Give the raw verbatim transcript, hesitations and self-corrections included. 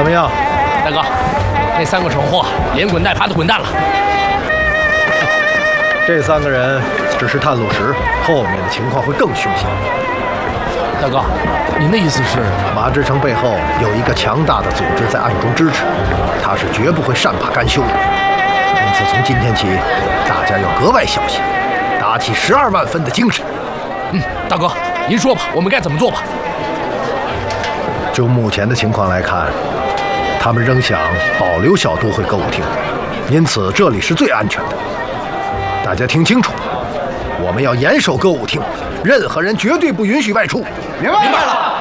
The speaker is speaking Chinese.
么样？ 大哥，那三个蠢货连滚带爬的滚蛋了。 这三个人只是探路石，后面的情况会更凶险。 大哥，您的意思是， 马志成背后有一个强大的组织在暗中支持，他是绝不会善罢甘休的。因此，从今天起，大家要格外小心，打起十二万分的精神。 嗯，大哥，您说吧，我们该怎么做吧？ 就目前的情况来看，他们仍想保留小都会歌舞厅，因此这里是最安全的。大家听清楚，我们要严守歌舞厅，任何人绝对不允许外出。 明白了。